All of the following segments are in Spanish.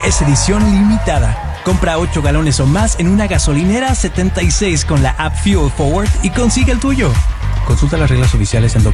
es edición limitada. Compra 8 galones o más en una gasolinera 76 con la app Fuel Forward y consigue el tuyo. Consulta las reglas oficiales en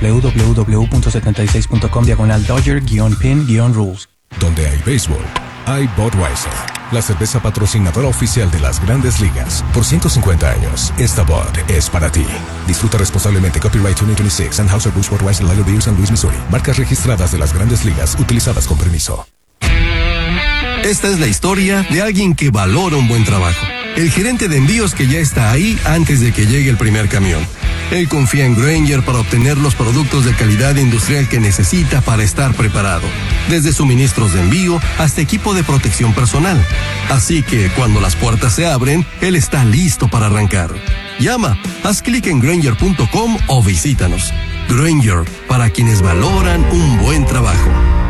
www.76.com/Dodger-Pin-Rules. Donde hay béisbol, hay Budweiser, la cerveza patrocinadora oficial de las Grandes Ligas. Por 150 años, esta Bud es para ti. Disfruta responsablemente. Copyright 2026, Anheuser-Busch Budweiser Lager Beer, San Luis, Missouri. Marcas registradas de las Grandes Ligas, utilizadas con permiso. Esta es la historia de alguien que valora un buen trabajo. El gerente de envíos que ya está ahí antes de que llegue el primer camión. Él confía en Grainger para obtener los productos de calidad industrial que necesita para estar preparado. Desde suministros de envío hasta equipo de protección personal. Así que cuando las puertas se abren, él está listo para arrancar. Llama, haz clic en Grainger.com o visítanos. Grainger, para quienes valoran un buen trabajo.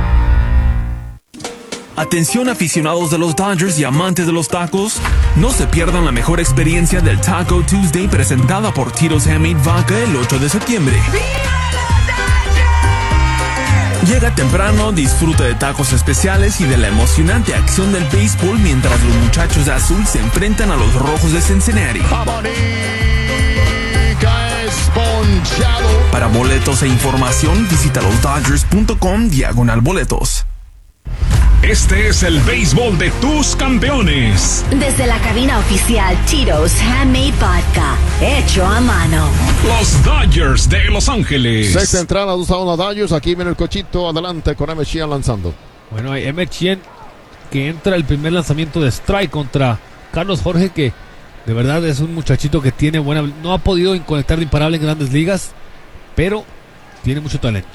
Atención aficionados de los Dodgers y amantes de los tacos, no se pierdan la mejor experiencia del Taco Tuesday presentada por Tito's Handmade Vodka el 8 de septiembre. Llega temprano, disfruta de tacos especiales y de la emocionante acción del béisbol mientras los muchachos de azul se enfrentan a los rojos de Cincinnati. Para boletos e información, visita losdodgers.com/boletos. Este es el béisbol de tus campeones. Desde la cabina oficial Tito's Handmade Vodka, hecho a mano. Los Dodgers de Los Ángeles. Sexta entrada, 2-1 Dodgers. Aquí viene el cochito adelante con Emmett Sheehan lanzando. Bueno, hay Emmett Sheehan que entra el primer lanzamiento de strike contra Carlos Jorge, que de verdad es un muchachito que tiene buena... No ha podido conectar de imparable en Grandes Ligas, pero tiene mucho talento.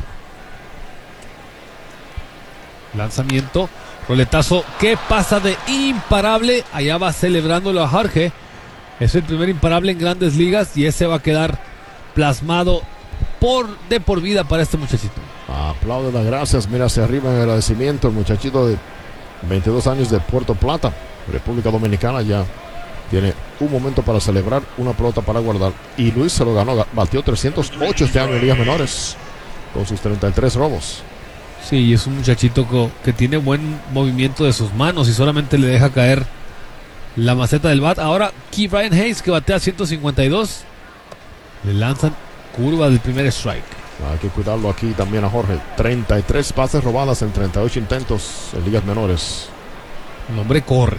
Lanzamiento, roletazo, que pasa de imparable. Allá va celebrándolo a Jorge. Es el primer imparable en Grandes Ligas y ese va a quedar plasmado de por vida para este muchachito. Aplaude las gracias, mira hacia arriba en agradecimiento. El muchachito de 22 años de Puerto Plata, República Dominicana, ya tiene un momento para celebrar, una pelota para guardar. Y Luis se lo ganó, batió 308 este año en ligas menores con sus 33 robos. Sí, es un muchachito que tiene buen movimiento de sus manos y solamente le deja caer la maceta del bat. Ahora Ke'Bryan Hayes, que batea 152, le lanzan curva del primer strike. Hay que cuidarlo aquí también a Jorge. 33 bases robadas en 38 intentos en ligas menores. El hombre corre.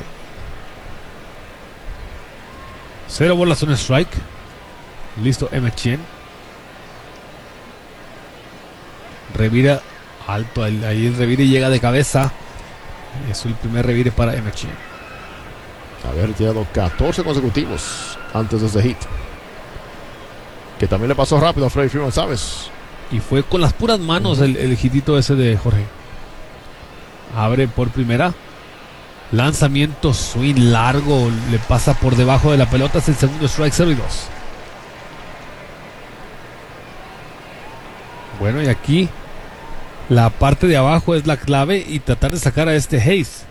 0 bolas, un strike. Listo Emmett Sheehan. Revira alto, ahí el revire llega de cabeza. Es el primer revire para Emmett Sheehan. Haber tirado 14 consecutivos antes de ese hit, que también le pasó rápido a Freddie Freeman, ¿sabes? Y fue con las puras manos el hitito ese de Jorge. Abre por primera. Lanzamiento, swing largo, le pasa por debajo de la pelota. Es el segundo strike, 0-2. Bueno, y aquí la parte de abajo es la clave y tratar de sacar a este Hayes.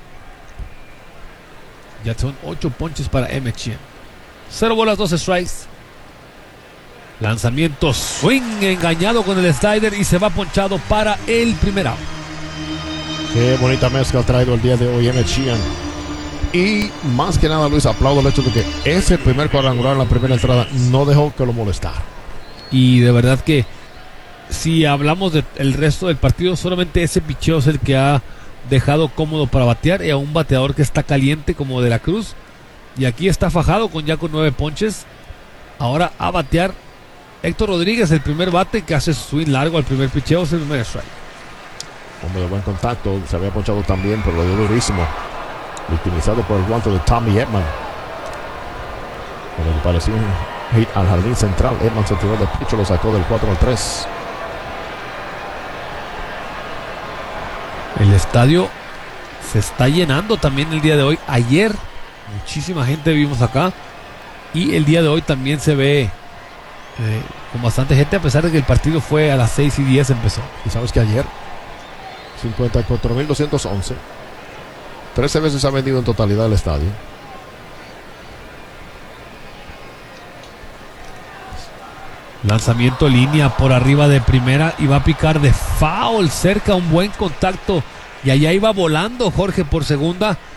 Ya son 8 ponches para Emmett Sheehan. 0 bolas, 2 strikes. Lanzamiento, swing engañado con el slider y se va ponchado para el primer out. Qué bonita mezcla ha traído el día de hoy Emmett Sheehan. Y más que nada, Luis, aplaudo el hecho de que ese primer cuadrangular en la primera entrada no dejó que lo molestara. Y de verdad que si hablamos del resto del partido, solamente ese picheo es el que ha dejado cómodo para batear, y a un bateador que está caliente como De la Cruz. Y aquí está fajado con 9 ponches. Ahora a batear Héctor Rodríguez, el primer bate, que hace swing largo al primer picheo, es el primer strike. Hombre de buen contacto, se había ponchado también, pero lo dio durísimo. Victimizado por el guante de Tommy Edman. Pero le pareció un hit al jardín central. Edman se tiró de pecho, lo sacó del 4-3. El estadio se está llenando también el día de hoy. Ayer muchísima gente vimos acá, y el día de hoy también se ve con bastante gente, a pesar de que el partido fue a las 6:10 empezó. Y sabes que ayer 54.211, 13 veces ha vendido en totalidad el estadio. Lanzamiento, línea por arriba de primera y va a picar de foul cerca, un buen contacto, y allá iba volando Jorge por segunda.